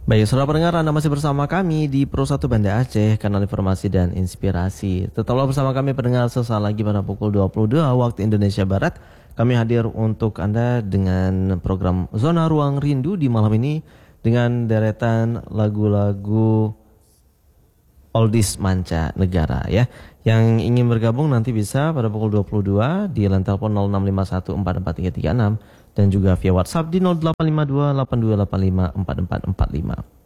Baik, saudara pendengar, Anda masih bersama kami di Pro 1 Banda Aceh, kanal informasi dan inspirasi. Tetaplah bersama kami pendengar, sesaat lagi pada pukul 22 waktu Indonesia Barat. Kami hadir untuk Anda dengan program Zona Ruang Rindu di malam ini dengan deretan lagu-lagu oldies manca negara ya. Yang ingin bergabung nanti bisa pada pukul 22 di line telepon 0651443336 dan juga via WhatsApp di 0852 8285 4445.